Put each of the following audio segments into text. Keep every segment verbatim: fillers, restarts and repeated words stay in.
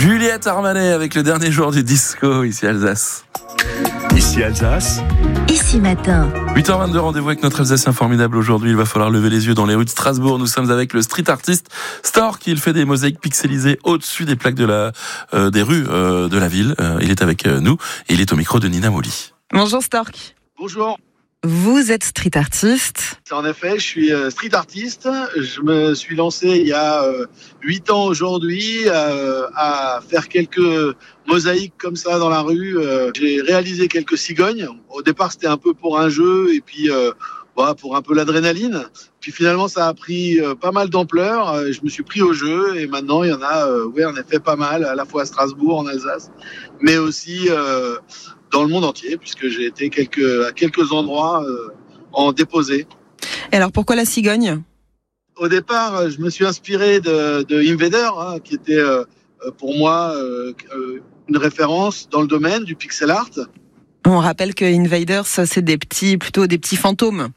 Juliette Armanet avec le dernier jour du disco ici Alsace. Ici Alsace. Ici matin. huit heures vingt-deux, rendez-vous avec notre Alsacien formidable aujourd'hui. Il va falloir lever les yeux dans les rues de Strasbourg. Nous sommes avec le street artiste Stork. Il fait des mosaïques pixelisées au-dessus des plaques de la, euh, des rues euh, de la ville. Euh, il est avec euh, nous et il est au micro de Nina Molly. Bonjour Stork. Bonjour. Vous êtes street artiste. En effet, je suis street artiste. Je me suis lancé il y a huit ans aujourd'hui euh, à faire quelques mosaïques comme ça dans la rue. Euh, j'ai réalisé quelques cigognes. Au départ, c'était un peu pour un jeu et puis euh, voilà, pour un peu l'adrénaline. Puis finalement, ça a pris euh, pas mal d'ampleur. Je me suis pris au jeu et maintenant, il y en a, euh, oui, en effet, pas mal, à la fois à Strasbourg, en Alsace, mais aussi euh, dans le monde entier, puisque j'ai été quelques, à quelques endroits euh, en déposé. Et alors, pourquoi la cigogne ? Au départ, je me suis inspiré de, de Invader, hein, qui était euh, pour moi euh, une référence dans le domaine du pixel art. On rappelle que Invaders, c'est des petits, plutôt des petits fantômes.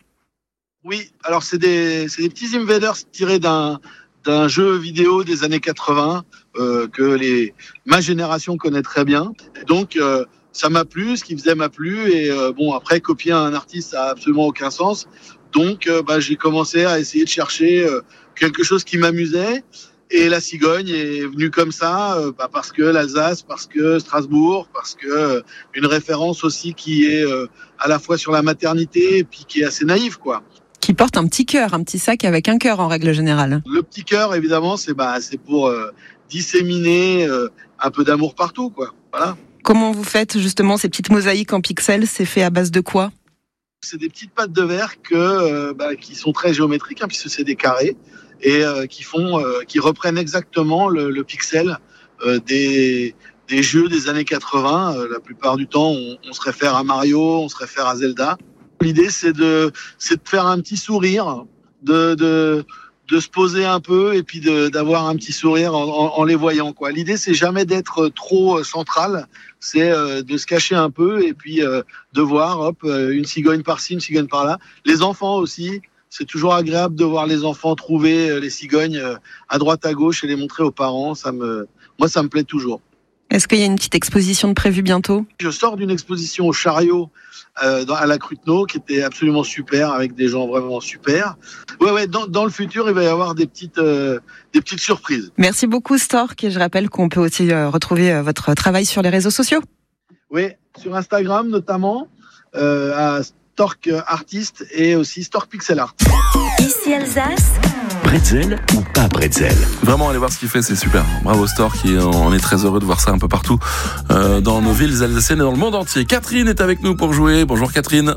Oui, alors c'est des, c'est des petits Invaders tirés d'un, d'un jeu vidéo des années quatre-vingts euh, que les, ma génération connaît très bien. Donc, euh, ça m'a plu, ce qu'il faisait m'a plu. Et euh, bon, après, copier un artiste, ça n'a absolument aucun sens. Donc, euh, bah, j'ai commencé à essayer de chercher euh, quelque chose qui m'amusait. Et la cigogne est venue comme ça, euh, bah, parce que l'Alsace, parce que Strasbourg, parce que euh, une référence aussi qui est euh, à la fois sur la maternité et puis qui est assez naïve, quoi. Qui porte un petit cœur, un petit sac avec un cœur en règle générale. Le petit cœur, évidemment, c'est bah, c'est pour euh, disséminer euh, un peu d'amour partout, quoi. Voilà. Comment vous faites justement ces petites mosaïques en pixels ? C'est fait à base de quoi ? C'est des petites pattes de verre que, euh, bah, qui sont très géométriques, hein, puisque c'est des carrés, et euh, qui font, euh, qui reprennent exactement le, le pixel euh, des, des jeux des années quatre-vingts. Euh, la plupart du temps, on, on se réfère à Mario, on se réfère à Zelda. L'idée, c'est de, c'est de faire un petit sourire, de, de, de se poser un peu et puis de, d'avoir un petit sourire en, en, en les voyant, quoi. L'idée, c'est jamais d'être trop central, c'est euh, de se cacher un peu et puis euh, de voir, hop, une cigogne par-ci, une cigogne par-là. Les enfants aussi, c'est toujours agréable de voir les enfants trouver les cigognes à droite, à gauche et les montrer aux parents. Ça me, moi, ça me plaît toujours. Est-ce qu'il y a une petite exposition de prévue bientôt ? Je sors d'une exposition au Chariot euh, à la Cruteno qui était absolument super, avec des gens vraiment super. Ouais, ouais. Dans, dans le futur, il va y avoir des petites, euh, des petites surprises. Merci beaucoup Stork, et je rappelle qu'on peut aussi euh, retrouver euh, votre travail sur les réseaux sociaux. Oui, sur Instagram notamment, euh, à Stork Artiste et aussi Stork Pixel Art. Ici Alsace. Bretzel ou pas bretzel ? Vraiment, allez voir ce qu'il fait, c'est super. Bravo Stork, et on est très heureux de voir ça un peu partout euh, dans nos villes alsaciennes et dans le monde entier. Catherine est avec nous pour jouer. Bonjour Catherine.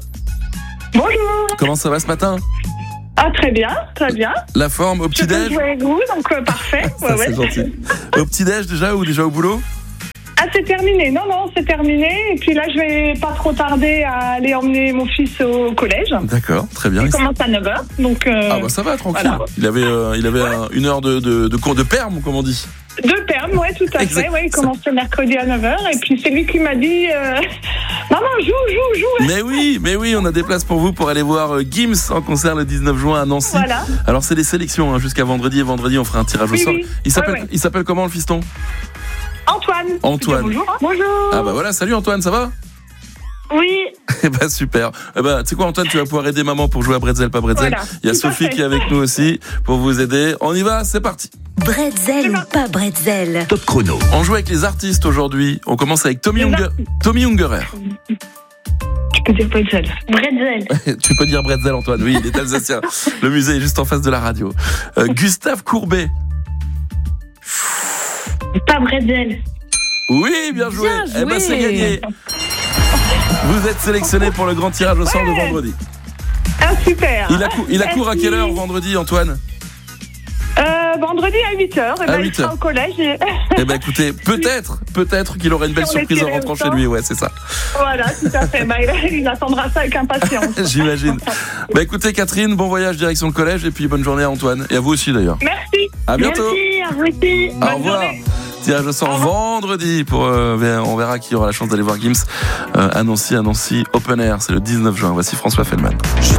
Bonjour. Comment ça va ce matin ? Ah, très bien, très bien. La forme au Je peux petit-déj ? jouer avec vous, donc euh, parfait. Ça, Ouais, c'est ouais. gentil. Au petit-déj déjà ou déjà au boulot ? Ah, c'est terminé. Non, non, c'est terminé. Et puis là, je vais pas trop tarder à aller emmener mon fils au collège. D'accord, très bien. Il commence à neuf heures. Donc, euh, Ah bah ça va, tranquille. Voilà. Il avait, euh, il avait un- une heure de, de, de cours de perme, comme on dit. deux termes, ouais, tout à Exact. fait. Ouais, il commence le mercredi à neuf heures. Et puis, c'est lui qui m'a dit euh, maman, joue, joue, joue. Mais oui, mais oui, on a des places pour vous pour aller voir euh, Gims en concert le dix-neuf juin à Nancy. Voilà. Alors c'est des sélections hein, jusqu'à vendredi, et vendredi on fera un tirage au Oui, sort. oui. Il s'appelle, Ouais, ouais. il s'appelle comment le fiston ? Antoine. Antoine. Bonjour. Bonjour. Ah bah voilà, salut Antoine, ça va ? Oui. Eh bah super. Eh bah tu sais quoi Antoine, tu vas pouvoir aider maman pour jouer à Bretzel pas Bretzel. Voilà. Il y a Tout à Sophie fait. qui est avec nous aussi pour vous aider. On y va, c'est parti. Bretzel ou pas bretzel. Top chrono. On joue avec les artistes aujourd'hui. On commence avec Tommy, Les Unger... artistes. Tommy Ungerer. Tu peux dire Bretzel. Bretzel. Tu peux dire Bretzel Antoine, oui, il est alsacien. Le musée est juste en face de la radio. Euh, Gustave Courbet. Pas Bretzel. Oui, bien joué. Bien Eh ben c'est joué. gagné. Vous êtes sélectionné pour le grand tirage au sort de Ouais. vendredi. Ah, super. Il a, cou- il a cours à Merci. quelle heure vendredi Antoine ? Euh, vendredi à huit heures. Et À ben, il huit sera heures. au collège. Et... Eh ben écoutez, peut-être, peut-être qu'il aura une belle Sur les surprise en tirés au rentrant chez sort. lui, ouais c'est ça. Voilà, tout à fait. Bah, il, il attendra ça avec impatience. J'imagine. Bah écoutez Catherine, bon voyage direction le collège et puis bonne journée à Antoine. Et à vous aussi d'ailleurs. Merci. À bientôt. Merci, à vous aussi. Au Bonne revoir. journée. Tirage au sort vendredi pour euh, on verra qui aura la chance d'aller voir Gims euh, à Nancy, à Nancy Open Air, c'est le dix-neuf juin. Voici François Feldman.